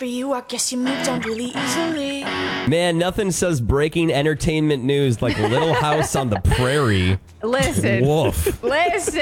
for you. I guess you moved on really easily. Man, nothing says breaking entertainment news like Little House on the Prairie. Listen. Woof. Listen.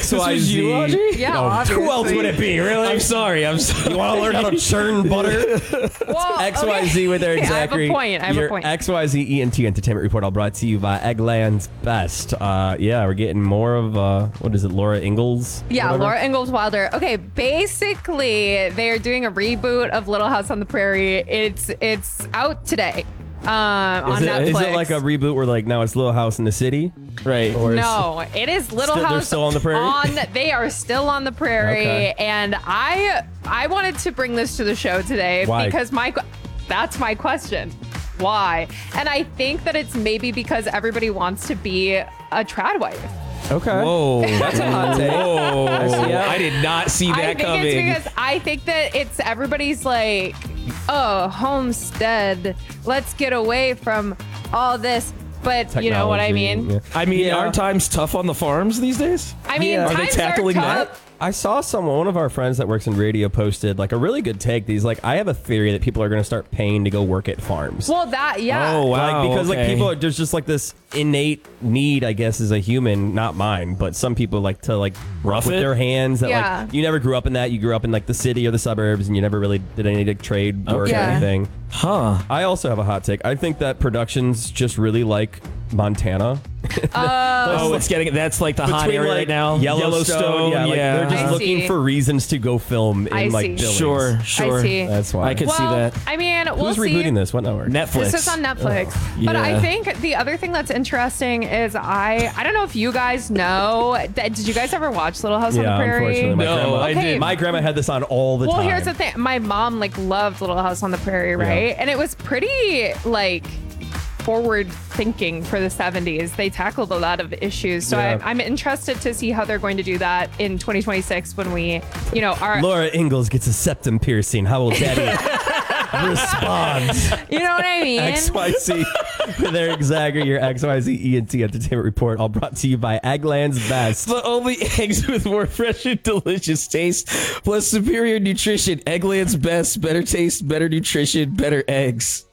XYZ. Yeah, Who else obviously. would it be, really? I'm sorry. You want to learn how to churn butter? Well, XYZ okay. with Eric Okay, Zachary. I have a point. XYZ ENT Entertainment Report, all brought to you by Eggland's Best. Yeah, we're getting more of, what is it, Laura Ingalls? Yeah, Whatever? Laura Ingalls Wilder. Okay, basically, they are doing a reboot of Little House on the Prairie. It's out today on Netflix. Is it like a reboot where like now it's Little House in the City? Right. Or No, it is Little They're House still on the prairie? They are still on the prairie, Okay. and I wanted to bring this to the show today Why? because that's my question. Why? And I think that it's maybe because everybody wants to be a trad wife. Okay. Whoa. That's a hot take. Whoa. Yeah. I did not see I that think coming. it's because I think that it's everybody's like, oh, homestead, let's get away from all this. But you know what I mean? Yeah. I mean, Yeah. are times tough on the farms these days? I mean, Yeah. Are they times tackling are that? tough. I saw one of our friends that works in radio posted like a really good take. He's like, I have a theory that people are going to start paying to go work at farms. Well, yeah. Oh, wow. Like, because like okay. people, there's just like this innate need, I guess, as a human, not mine, but some people like to like Rough with it? their hands. That Yeah. like you never grew up in that. You grew up in like the city or the suburbs, and you never really did any like, trade work or Yeah. anything. Huh. I also have a hot take. I think that production's just really like Montana. Oh, it's getting, that's like the hot Between, area like, right now. Yellowstone, yeah, like, they're just I looking see. for reasons to go film in I like see. Billings. Sure, I sure. see. That's why. I could see Well, that. I mean, we'll Who's see. rebooting this? What network? Netflix. This is on Netflix. But Yeah. I think the other thing that's interesting is I don't know if you guys know. Did you guys ever watch Little House on Yeah, the Prairie? unfortunately, my No, grandma. I didn't. My grandma had this on all the Well, time. here's the thing. My mom loved Little House on the Prairie, right? Yeah. And it was pretty forward thinking for the 70s. They tackled a lot of issues. So Yeah. I'm interested to see how they're going to do that in 2026 when we, are Laura Ingalls gets a septum piercing. How will Daddy respond? you know what I mean? XYZ with Eric Zagger, your XYZ ENT Entertainment Report, all brought to you by Eggland's Best. The only eggs with more fresh and delicious taste, plus superior nutrition. Eggland's Best, better taste, better nutrition, better eggs.